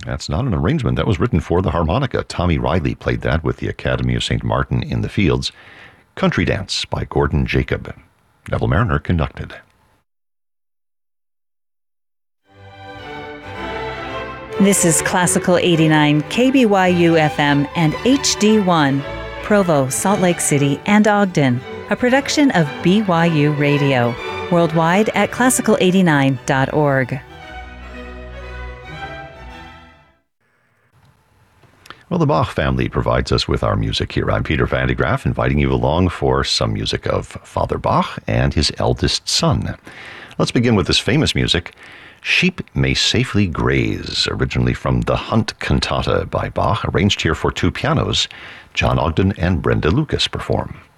That's not an arrangement. That was written for the harmonica. Tommy Riley played that with the Academy of St. Martin in the Fields. Country Dance by Gordon Jacob. Neville Mariner conducted. This is Classical 89, KBYU FM and HD1, Provo, Salt Lake City, and Ogden, a production of BYU Radio, worldwide at classical89.org. Well, the Bach family provides us with our music here. I'm Peter Van de Graaff, inviting you along for some music of Father Bach and his eldest son. Let's begin with this famous music, Sheep May Safely Graze, originally from the Hunt Cantata by Bach, arranged here for two pianos. John Ogden and Brenda Lucas perform.